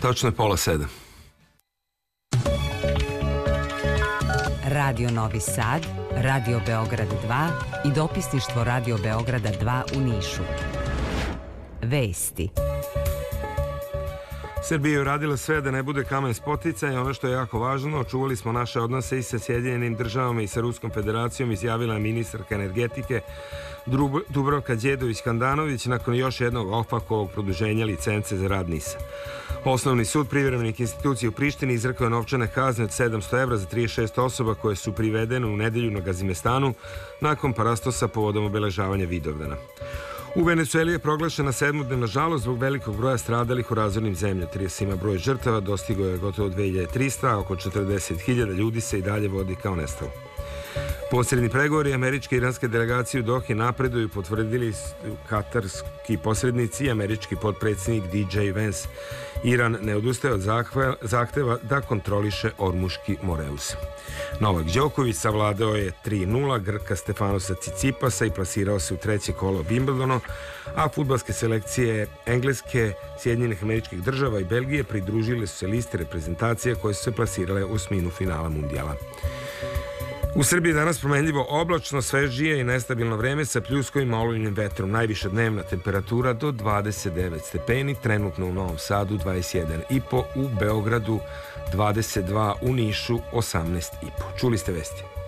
Tačno je 6:30. Radio Novi Sad, Radio Beograd 2 i dopisništvo Radio Beograda 2 u Nišu. Vesti. Srbija je uradila sve da ne bude kamen spoticanja i ono što je jako važno, očuvali smo naše odnose i sa Sjedinjenim državama i sa Ruskom federacijom, izjavila je ministarka energetike Dubravka Đedović-Handanović nakon još jednog OFAC-ovog produženja licence za rad NIS-a. Osnovni sud privremenih institucija u Prištini izrekao je novčane kazne od 700 evra za 36 osoba koje su privedene u nedelju na Gazimestanu nakon parastosa povodom obeležavanja Vidovdana. U Venecueli je proglašena 7-dnevna žalost zbog velikog broja stradalih u razornim zemljotrusima. Broj žrtava dostigao je gotovo 2300, a oko 40.000 ljudi se i dalje vodi kao nestalo. Posredni pregovori američke i iranske delegacije u Dohi napreduju, potvrdili katarski posrednici i američki potpredsjednik DJ Vance. Iran ne odustaje od zahteva da kontroliše Ormuški Moreus. Novak Đoković savladao je 3:0 Grka Stefanosa Cicipasa i plasirao se u treće kolo Wimbledonu, a fudbalske selekcije Engleske, Sjedinjenih Američkih Država i Belgije pridružile su se listi reprezentacija koje su se plasirale u osminu finala mundijala. U Srbiji danas promenljivo oblačno, svežije i nestabilno vreme sa pljuskovim olujnim vetrom. Najviša dnevna temperatura do 29 stepeni, trenutno u Novom Sadu 21,5, u Beogradu 22, u Nišu 18,5. Čuli ste vesti.